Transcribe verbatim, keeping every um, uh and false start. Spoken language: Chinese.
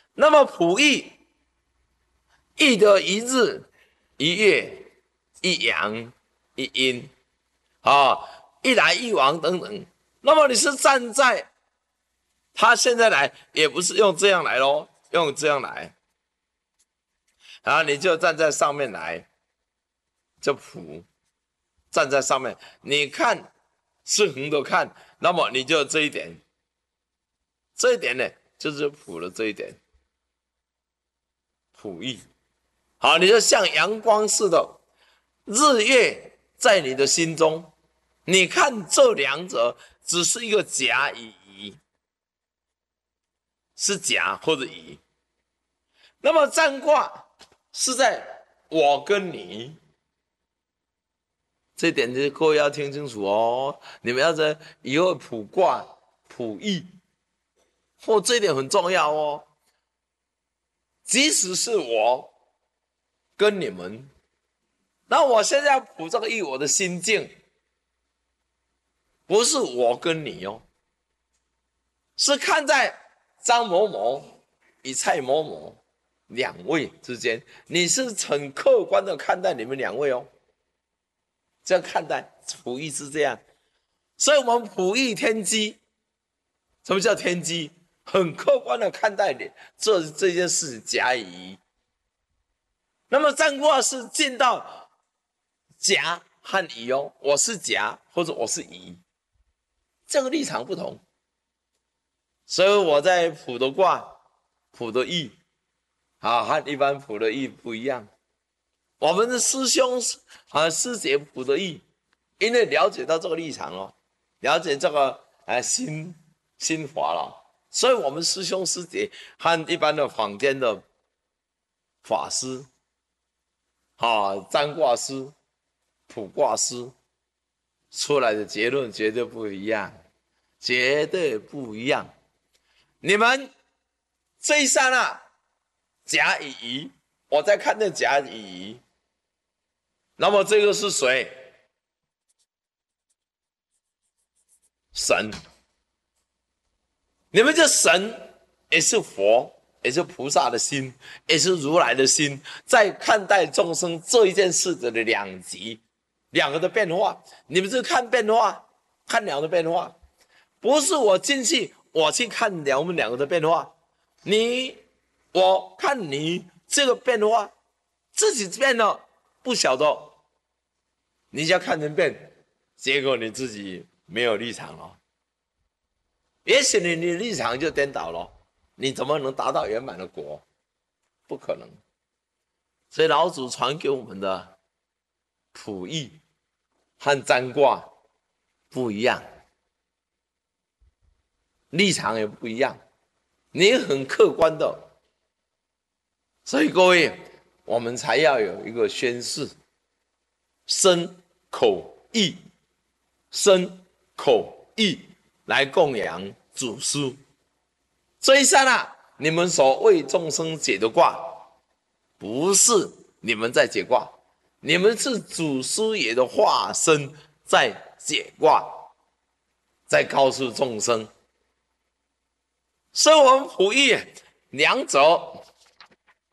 那么卜易，易的一日、一月、一阳、一阴，啊，一来一往等等。那么你是站在他现在来，也不是用这样来咯，用这样来，然后你就站在上面来，就卜，站在上面，你看是横的看，那么你就这一点，这一点呢，就是卜的这一点，卜易。好，你就像阳光似的，日月在你的心中，你看这两者只是一个甲与乙，是甲或者乙。那么占卦是在我跟你，这点各位要听清楚哦。你们要在以后卜卦、卜易，哦，这一点很重要哦。即使是我跟你们，那我现在要卜这个易，我的心境不是我跟你哦，是看在张某某与蔡某某两位之间，你是很客观的看待你们两位哦，这样看待卜易是这样，所以我们卜易天机，什么叫天机？很客观的看待你这这件事甲与乙。那么占卦是进到甲和乙哦，我是甲或者我是乙，这个立场不同，所以我在卜的卦、卜的易，啊，和一般卜的易不一样。我们的师兄啊师姐卜的易，因为了解到这个立场哦，了解这个啊心心法了，所以我们师兄师姐和一般的坊间的法师、啊占卦师、卜卦师出来的结论绝对不一样，绝对不一样。你们这一刹那甲与乙，我在看那甲与乙，那么这个是谁？神。你们这神也是佛，也是菩萨的心，也是如来的心，在看待众生这一件事的两极，两个的变化。你们是看变化，看两个的变化，不是我进去我去看我们两个的变化，你我看你这个变化，自己变了不晓得，你就要看人变，结果你自己没有立场了。也许你你立场就颠倒了，你怎么能达到圆满的果？不可能。所以老祖传给我们的卜易和占卦不一样，立场也不一样，你很客观的。所以各位，我们才要有一个宣誓：身口意，身口意来供养祖师。这一刹那，你们所为众生解的卦，不是你们在解卦，你们是祖师爷的化身在解卦，在告诉众生。所以我们卜易两者